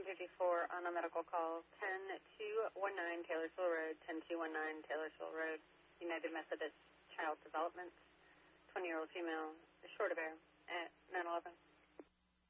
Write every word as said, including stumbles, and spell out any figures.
fifty-four on a medical call, ten two one nine Taylorsville Road, ten two one nine Taylorsville Road, United Methodist Child Development, twenty-year-old female, short of air, at nine eleven.